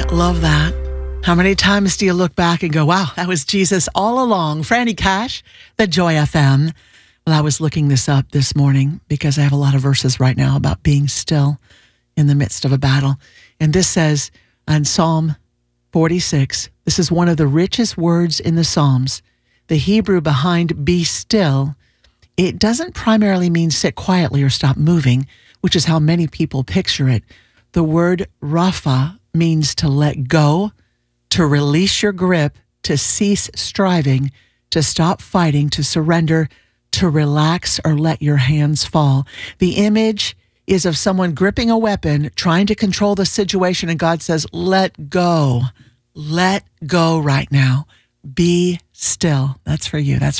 I love that. How many times do you look back and go, wow, that was Jesus all along? Franny Cash, the Joy FM. Well, I was looking this up this morning because I have a lot of verses right now about being still in the midst of a battle. And this says in Psalm 46, this is one of the richest words in the Psalms. The Hebrew behind be still, it doesn't primarily mean sit quietly or stop moving, which is how many people picture it. The word rapha means to let go, to release your grip, to cease striving, to stop fighting, to surrender, to relax or let your hands fall. The image is of someone gripping a weapon, trying to control the situation, and God says, let go right now. Be still. That's for you. That's